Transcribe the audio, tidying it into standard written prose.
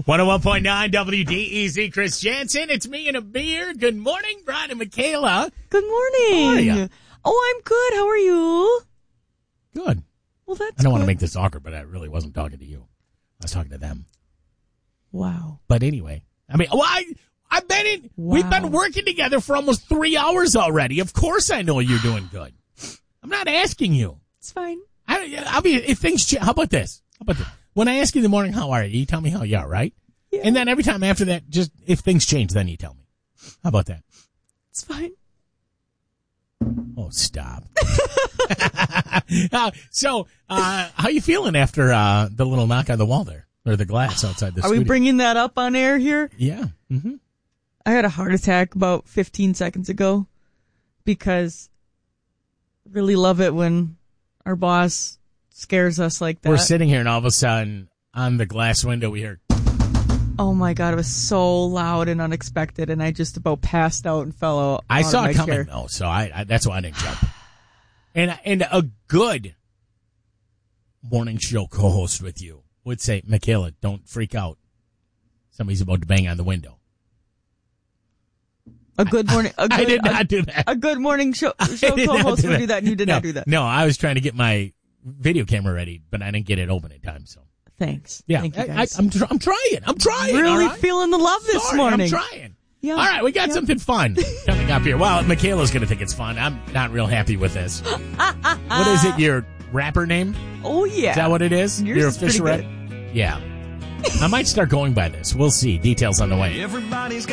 101.9 WDEZ, Chris Jansen. It's me and a beer. Good morning, Brian and Michaela. Good morning. How are you? Oh, I'm good. How are you? Good. Well, that's I don't want to good. make this awkward, but I really wasn't talking to you. I was talking to them. Wow. But anyway, I mean, I've been in. Wow. We've been working together for almost 3 hours already. Of course, I know you're doing good. I'm not asking you. It's fine. I'll be if things change. How about this? When I ask you in the morning, how are you? You tell me how you are, right? Yeah. And then every time after that, just if things change, then you tell me. How about that? It's fine. Oh, stop. How you feeling after the little knock on the wall there? Or the glass outside the Are studio? we bringing that up on air here? Yeah. Mm-hmm. I had a heart attack about 15 seconds ago because I really love it when our boss scares us like that. We're sitting here and all of a sudden on the glass window we hear, Oh my God, it was so loud and unexpected, and I just about passed out and fell out. I saw of it my coming chair. though, so I that's why I didn't jump. And a good morning show co-host with you would say, Michaela, don't freak out. Somebody's about to bang on the window. A good morning. I did not do that. A good morning show did not co-host do would that. do that, and you did not do that. No, I was trying to get my video camera ready, but I didn't get it open in time. So Thanks. yeah, Thank you guys. I'm trying. Really all right? feling the love this Sorry, morning. I'm trying. Yeah. All right, we got something fun coming up here. Well, Michaela's going to think it's fun. I'm not real happy with this. What is it? Your rapper name? Oh, yeah. Is that what it is? Yours Your is pretty official good. rap? Yeah. I might start going by this. We'll see. Details on the way. Everybody's